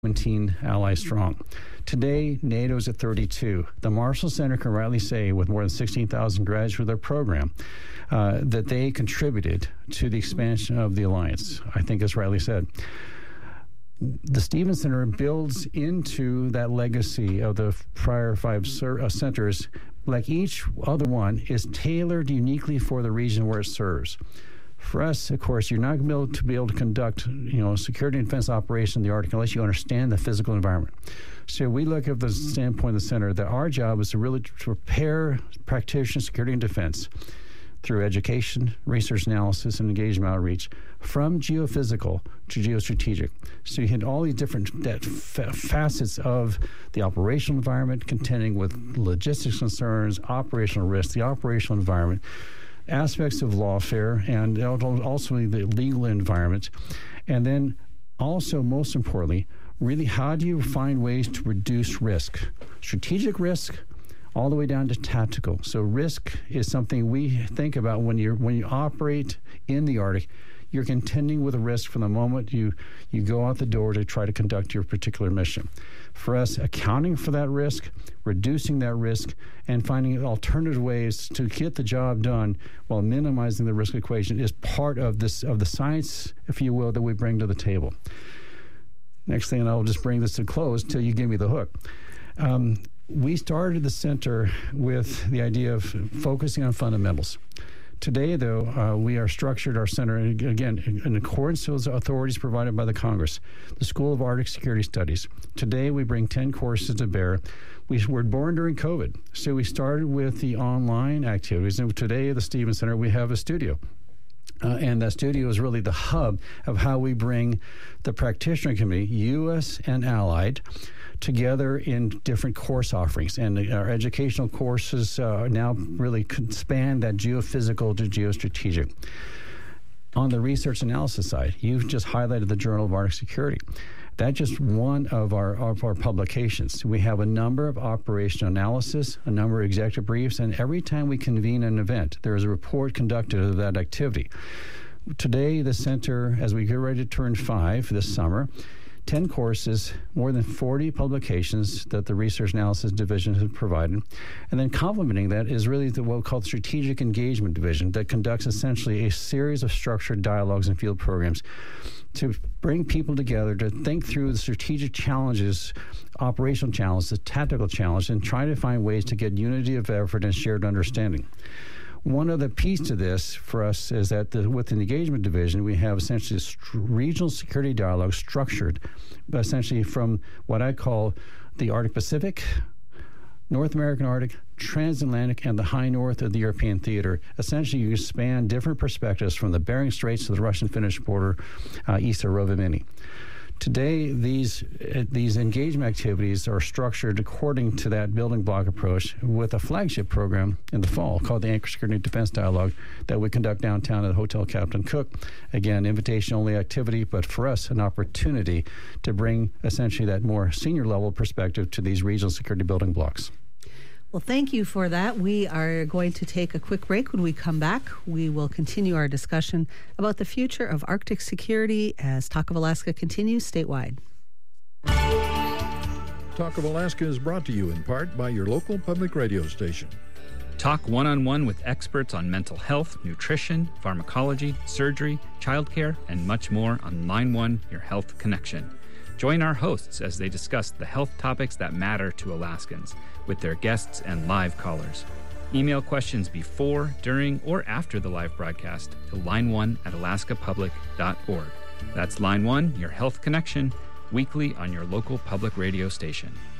17 allies strong. Today, NATO's at 32. The Marshall Center can rightly say, with more than 16,000 graduates of their program, that they contributed to the expansion of the alliance. I think it's rightly said. The Stevens Center builds into that legacy of the prior five centers. Like each other one is tailored uniquely for the region where it serves. For us, of course, you're not going to be able to conduct, security and defense operation in the Arctic unless you understand the physical environment. So we look at the standpoint of the center that our job is to really prepare practitioners, security and defense, through education, research analysis, and engagement outreach from geophysical to geostrategic. So you hit all these different facets of the operational environment, contending with logistics concerns, operational risks, the operational environment, aspects of lawfare, and also the legal environment. And then also, most importantly, really how do you find ways to reduce risk? Strategic risk, all the way down to tactical. So risk is something we think about when you operate in the Arctic. You're contending with a risk from the moment you go out the door to try to conduct your particular mission. For us, accounting for that risk, reducing that risk, and finding alternative ways to get the job done while minimizing the risk equation is part of the science, if you will, that we bring to the table. Next thing, and I'll just bring this to close till you give me the hook. We started the center with the idea of focusing on fundamentals. Today, though, we are structured our center, again, in accordance with the authorities provided by the Congress, the School of Arctic Security Studies. Today, we bring 10 courses to bear. We were born during COVID, so we started with the online activities. And today at the Stevens Center, we have a studio. And that studio is really the hub of how we bring the practitioner community, U.S. and allied, together in different course offerings. And our educational courses now really span that geophysical to geostrategic. On the research analysis side, you've just highlighted the Journal of Arctic Security. That's just one of our publications. We have a number of operational analysis, a number of executive briefs, and every time we convene an event, there is a report conducted of that activity. Today, the center, as we get ready to turn 5 this summer, 10 courses, more than 40 publications that the Research Analysis Division has provided. And then complementing that is really what we call the Strategic Engagement Division that conducts essentially a series of structured dialogues and field programs to bring people together to think through the strategic challenges, operational challenges, the tactical challenges, and try to find ways to get unity of effort and shared understanding. One other piece to this for us is that with the engagement division, we have essentially a regional security dialogue structured essentially from what I call the Arctic Pacific, North American Arctic, transatlantic, and the high north of the European theater. Essentially, you span different perspectives from the Bering Straits to the Russian-Finnish border east of Rovaniemi. Today, these engagement activities are structured according to that building block approach with a flagship program in the fall called the Anchor Security and Defense Dialogue that we conduct downtown at the Hotel Captain Cook. Again, invitation-only activity, but for us, an opportunity to bring essentially that more senior level perspective to these regional security building blocks. Well, thank you for that. We are going to take a quick break. When we come back, we will continue our discussion about the future of Arctic security as Talk of Alaska continues statewide. Talk of Alaska is brought to you in part by your local public radio station. Talk one-on-one with experts on mental health, nutrition, pharmacology, surgery, childcare, and much more on Line 1, Your Health Connection. Join our hosts as they discuss the health topics that matter to Alaskans with their guests and live callers. Email questions before, during, or after the live broadcast to line1@alaskapublic.org. That's Line 1, Your Health Connection, weekly on your local public radio station.